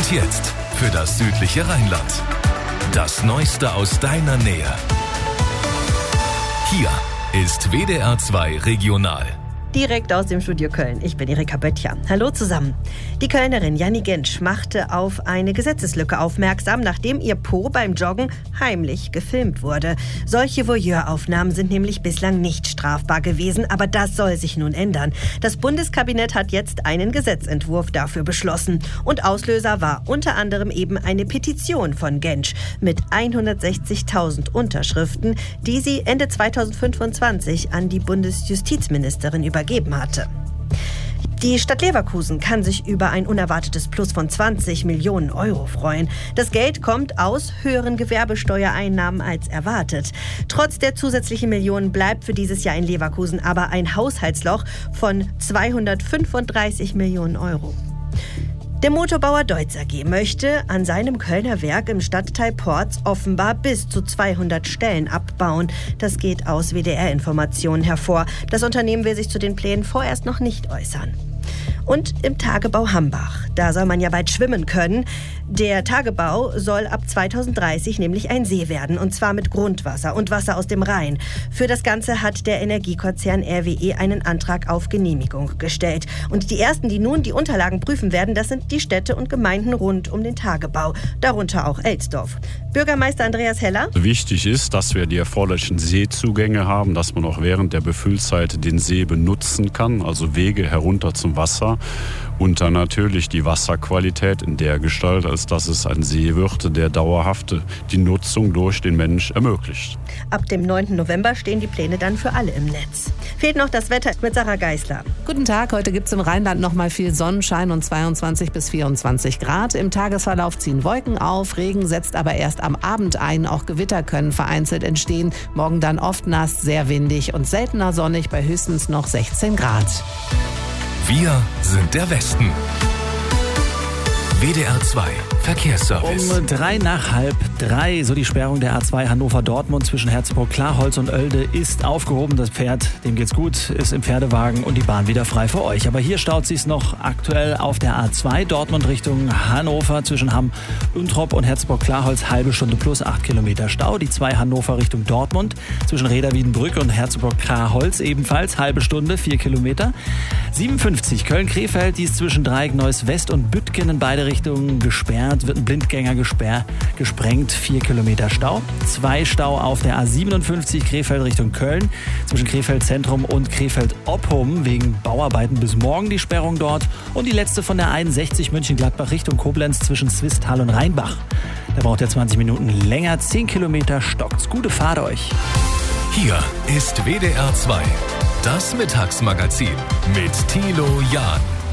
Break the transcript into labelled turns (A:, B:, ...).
A: Und jetzt für das südliche Rheinland. Das Neueste aus deiner Nähe. Hier ist WDR 2 Regional.
B: Direkt aus dem Studio Köln. Ich bin Erika Böttcher. Hallo zusammen. Die Kölnerin Janni Gensch machte auf eine Gesetzeslücke aufmerksam, nachdem ihr Po beim Joggen heimlich gefilmt wurde. Solche Voyeuraufnahmen sind nämlich bislang nicht strafbar gewesen, aber das soll sich nun ändern. Das Bundeskabinett hat jetzt einen Gesetzentwurf dafür beschlossen. Und Auslöser war unter anderem eben eine Petition von Gensch mit 160.000 Unterschriften, die sie Ende 2025 an die Bundesjustizministerin übergeben hatte. Die Stadt Leverkusen kann sich über ein unerwartetes Plus von 20 Millionen Euro freuen. Das Geld kommt aus höheren Gewerbesteuereinnahmen als erwartet. Trotz der zusätzlichen Millionen bleibt für dieses Jahr in Leverkusen aber ein Haushaltsloch von 235 Millionen Euro. Der Motorbauer Deutz AG möchte an seinem Kölner Werk im Stadtteil Porz offenbar bis zu 200 Stellen abbauen. Das geht aus WDR-Informationen hervor. Das Unternehmen will sich zu den Plänen vorerst noch nicht äußern. Und im Tagebau Hambach, da soll man ja bald schwimmen können. Der Tagebau soll ab 2030 nämlich ein See werden, und zwar mit Grundwasser und Wasser aus dem Rhein. Für das Ganze hat der Energiekonzern RWE einen Antrag auf Genehmigung gestellt. Und die ersten, die nun die Unterlagen prüfen werden, das sind die Städte und Gemeinden rund um den Tagebau, darunter auch Elsdorf. Bürgermeister Andreas Heller.
C: Wichtig ist, dass wir die erforderlichen Seezugänge haben, dass man auch während der Befüllzeit den See benutzen kann, also Wege herunter zum Wasser. Und dann natürlich die Wasserqualität in der Gestalt, als dass es ein See wird, der dauerhaft die Nutzung durch den Mensch ermöglicht.
B: Ab dem 9. November stehen die Pläne dann für alle im Netz. Fehlt noch das Wetter mit Sarah Geisler.
D: Guten Tag, heute gibt es im Rheinland noch mal viel Sonnenschein und 22 bis 24 Grad. Im Tagesverlauf ziehen Wolken auf, Regen setzt aber erst am Abend ein. Auch Gewitter können vereinzelt entstehen. Morgen dann oft nass, sehr windig und seltener sonnig bei höchstens noch 16 Grad.
A: Wir sind der Westen. WDR 2 Verkehrsservice.
E: Um 2:03, so die Sperrung der A2 Hannover-Dortmund zwischen Herzburg-Klarholz und Oelde ist aufgehoben. Das Pferd, dem geht's gut, ist im Pferdewagen und die Bahn wieder frei für euch. Aber hier staut sich's noch aktuell auf der A2 Dortmund Richtung Hannover zwischen Hamm-Untrop und Herzburg-Klarholz, halbe Stunde plus 8 Kilometer Stau. Die 2 Hannover Richtung Dortmund zwischen Reda-Wiedenbrück und Herzburg-Klarholz ebenfalls halbe Stunde, 4 Kilometer. 57 Köln-Krefeld, die ist zwischen Dreieck Neuss West und Büttgen in beide Richtungen gesperrt, wird ein Blindgänger gesprengt, 4 Kilometer Stau. 2 Stau auf der A57 Krefeld Richtung Köln, zwischen Krefeld Zentrum und Krefeld Oppum, wegen Bauarbeiten bis morgen die Sperrung dort. Und die letzte von der 61 Mönchengladbach Richtung Koblenz zwischen Swisttal und Rheinbach. Da braucht ihr 20 Minuten länger, 10 Kilometer stockt's. Gute Fahrt euch.
A: Hier ist WDR 2, das Mittagsmagazin mit Thilo Jahn.